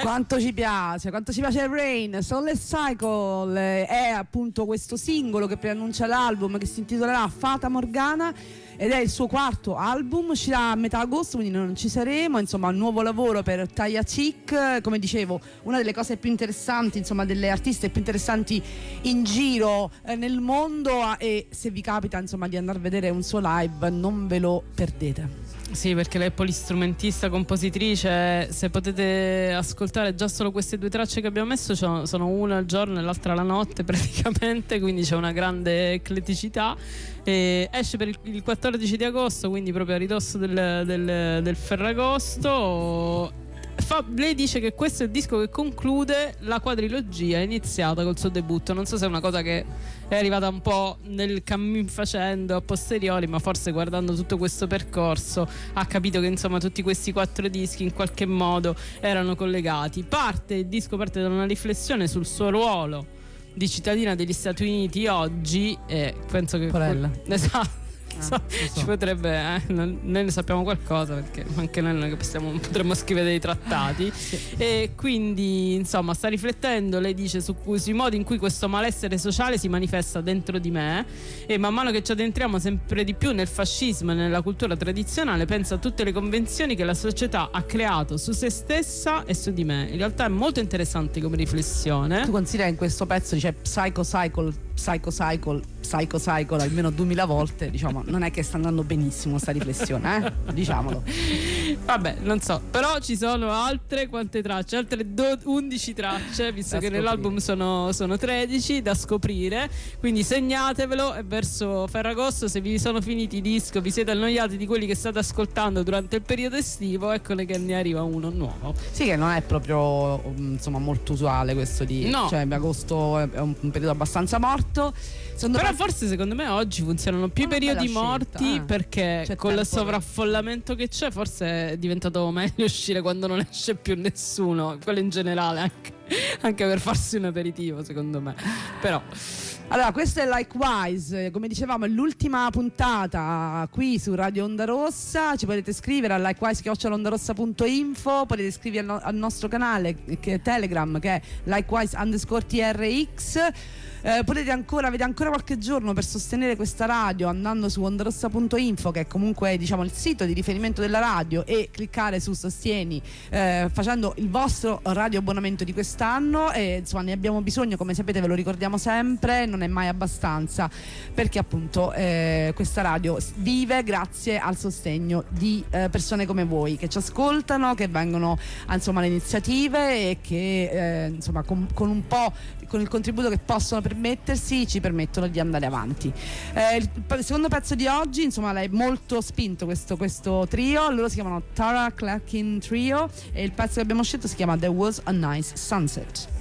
Quanto ci piace Rain. Soulless Cycle è appunto questo singolo che preannuncia l'album che si intitolerà Fata Morgana ed è il suo quarto album, uscirà a metà agosto, quindi non ci saremo. Insomma, un nuovo lavoro per Taya Chick, come dicevo, una delle cose più interessanti, insomma, delle artiste più interessanti in giro nel mondo, e se vi capita insomma di andare a vedere un suo live non ve lo perdete. Sì, perché lei è polistrumentista, compositrice. Se potete ascoltare già solo queste due tracce che abbiamo messo, sono una al giorno e l'altra la notte praticamente, quindi c'è una grande ecletticità. E esce per il 14 di agosto, quindi proprio a ridosso del Ferragosto. Lei dice che questo è il disco che conclude la quadrilogia iniziata col suo debutto. Non so se è una cosa che è arrivata un po' nel cammin facendo a posteriori, ma forse guardando tutto questo percorso ha capito che insomma tutti questi 4 dischi in qualche modo erano collegati. Il disco parte da una riflessione sul suo ruolo di cittadina degli Stati Uniti oggi, e penso che esatto. Ci potrebbe noi ne sappiamo qualcosa, perché anche noi non è che potremmo scrivere dei trattati. Sì. E quindi insomma sta riflettendo, lei dice, sui modi in cui questo malessere sociale si manifesta dentro di me, e man mano che ci addentriamo sempre di più nel fascismo e nella cultura tradizionale penso a tutte le convenzioni che la società ha creato su se stessa e su di me. In realtà è molto interessante come riflessione. Tu considera in questo pezzo dice Psycho Cycle almeno 2000 volte, diciamo, non è che sta andando benissimo sta riflessione, diciamolo. Vabbè, non so, però ci sono altre 11 tracce, visto che nell'album sono 13 da scoprire, quindi segnatevelo. E verso Ferragosto, se vi sono finiti i dischi, vi siete annoiati di quelli che state ascoltando durante il periodo estivo, eccole che ne arriva uno nuovo. Sì, che non è proprio insomma molto usuale questo cioè agosto è un periodo abbastanza morto. Però forse secondo me oggi funzionano più periodi morti, perché con il sovraffollamento che c'è forse è diventato meglio uscire quando non esce più nessuno, quello in generale, anche per farsi un aperitivo secondo me. Però allora, questo è Likewise, come dicevamo è l'ultima puntata qui su Radio Onda Rossa. Ci potete scrivere a likewise@ondarossa.info, potete iscrivervi al nostro canale che è Telegram, che è likewise_trx. Avete ancora qualche giorno per sostenere questa radio andando su ondarossa.info, che è comunque diciamo il sito di riferimento della radio, e cliccare su Sostieni facendo il vostro radio abbonamento di quest'anno. E insomma ne abbiamo bisogno, come sapete, ve lo ricordiamo sempre, non è mai abbastanza, perché appunto questa radio vive grazie al sostegno di persone come voi che ci ascoltano, che vengono insomma alle iniziative e che insomma con il contributo che possono permettersi ci permettono di andare avanti. Il secondo pezzo di oggi, insomma, l'hai molto spinto questo trio. Loro si chiamano Tara Clarkin Trio e il pezzo che abbiamo scelto si chiama There Was a Nice Sunset.